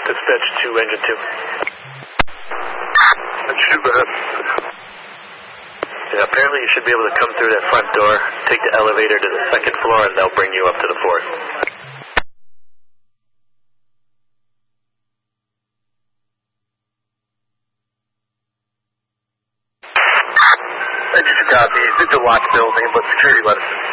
Dispatch 2, engine 2. Go ahead. Yeah, apparently you should be able to come through that front door, take the elevator to the second floor, and they'll bring you up to the fourth. Engine 2 copy. It's a locked building, but security let us in.